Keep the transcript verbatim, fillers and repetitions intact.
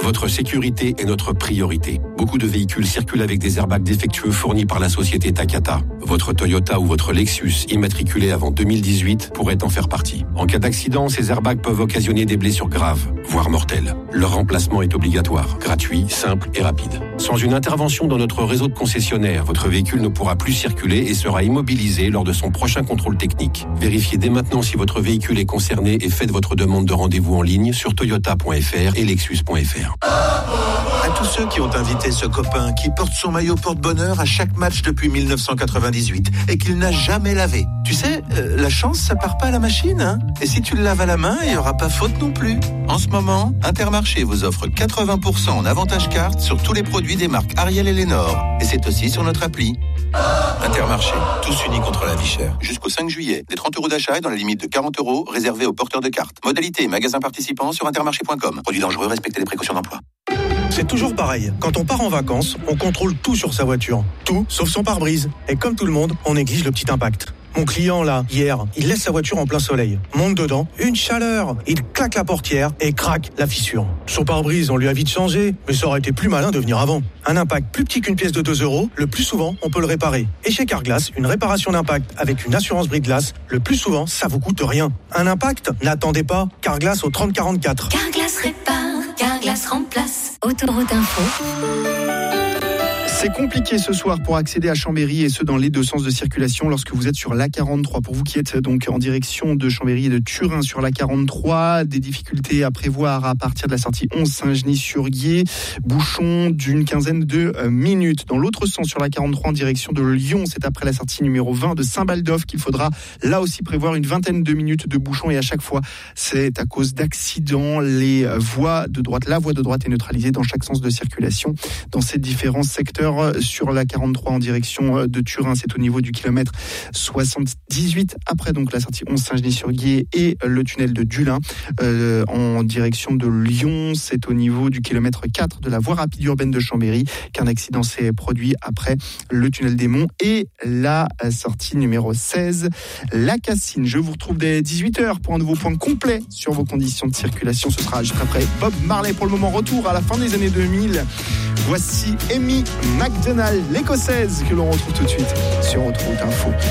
Votre sécurité est notre priorité. Beaucoup de véhicules circulent avec des airbags défectueux fournis par la société Takata. Votre Toyota ou votre Lexus, immatriculé avant deux mille dix-huit, pourrait en faire partie. En cas d'accident, ces airbags peuvent occasionner des blessures graves, voire mortelles. Leur remplacement est obligatoire, gratuit, simple et rapide. Sans une intervention dans notre réseau de concessionnaires, votre véhicule ne pourra plus circuler et sera immobilisé lors de son prochain contrôle technique. Vérifiez dès maintenant si votre véhicule est concerné et faites votre demande de rendez-vous en ligne sur toyota point f r et lexus point f r. À tous ceux qui ont invité ce copain qui porte son maillot porte-bonheur à chaque match depuis dix-neuf cent quatre-vingt-dix-huit et qu'il n'a jamais lavé. Tu sais, euh, la chance, ça part pas à la machine, hein. Et si tu le laves à la main, il n'y aura pas faute non plus. En ce moment, Intermarché vous offre quatre-vingts pour cent en avantage carte sur tous les produits des marques Ariel et Lénore. Et c'est aussi sur notre appli. Intermarché, tous unis contre la vie chère. Jusqu'au cinq juillet, des trente euros d'achat et dans la limite de quarante euros réservés aux porteurs de cartes. Modalité, magasin participant sur intermarché point com. Produit dangereux, respectez les précautions d'emploi. C'est toujours pareil. Quand on part en vacances, on contrôle tout sur sa voiture. Tout, sauf son pare-brise. Et comme tout le monde, on néglige le petit impact. Mon client, là, hier, il laisse sa voiture en plein soleil. Monte dedans, une chaleur. Il claque la portière et craque la fissure. Son pare-brise, on lui a vite changé, mais ça aurait été plus malin de venir avant. Un impact plus petit qu'une pièce de deux euros, le plus souvent, on peut le réparer. Et chez Carglass, une réparation d'impact avec une assurance brise-glace, le plus souvent, ça vous coûte rien. Un impact? N'attendez pas. Carglass au trente quarante-quatre. Carglass répare, Carglass remplace. Autoroute Info. C'est compliqué ce soir pour accéder à Chambéry et ce dans les deux sens de circulation lorsque vous êtes sur l'A quarante-trois. Pour vous qui êtes donc en direction de Chambéry et de Turin sur l'A quarante-trois, des difficultés à prévoir à partir de la sortie onze Saint-Genis-sur-Guiers, bouchon d'une quinzaine de minutes. Dans l'autre sens sur l'A quarante-trois en direction de Lyon, c'est après la sortie numéro vingt de Saint-Baldoff qu'il faudra là aussi prévoir une vingtaine de minutes de bouchon et à chaque fois c'est à cause d'accidents. Les voies de droite, la voie de droite est neutralisée dans chaque sens de circulation dans ces différents secteurs. Sur la quarante-trois en direction de Turin, c'est au niveau du kilomètre soixante-dix-huit, après donc la sortie onze Saint-Genis-sur-Guiers et le tunnel de Dulin. Euh, en direction de Lyon, c'est au niveau du kilomètre quatre de la voie rapide urbaine de Chambéry qu'un accident s'est produit après le tunnel des Monts et la sortie numéro seize, la Cassine. Je vous retrouve dès dix-huit heures pour un nouveau point complet sur vos conditions de circulation. Ce sera juste après Bob Marley. Pour le moment, retour à la fin des années deux mille. Voici Amy McDonald, l'écossaise, que l'on retrouve tout de suite sur Autoroute Info.